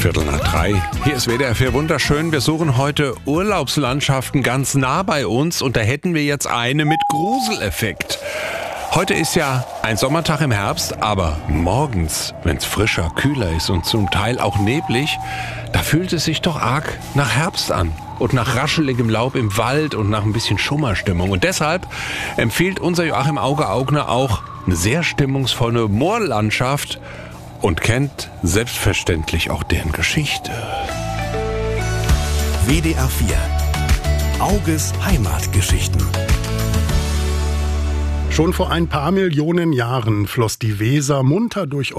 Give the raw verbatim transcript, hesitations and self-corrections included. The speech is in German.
Viertel nach drei. Hier ist W D R vier wunderschön. Wir suchen heute Urlaubslandschaften ganz nah bei uns und da hätten wir jetzt eine mit Gruseleffekt. Heute ist ja ein Sommertag im Herbst, aber morgens, wenn es frischer, kühler ist und zum Teil auch neblig, da fühlt es sich doch arg nach Herbst an. Und nach rascheligem Laub im Wald und nach ein bisschen Schummerstimmung. Und deshalb empfiehlt unser Joachim Auge-Augner auch eine sehr stimmungsvolle Moorlandschaft und kennt selbstverständlich auch deren Geschichte. W D R vier. Auges Heimatgeschichten. Schon vor ein paar Millionen Jahren floss die Weser munter durch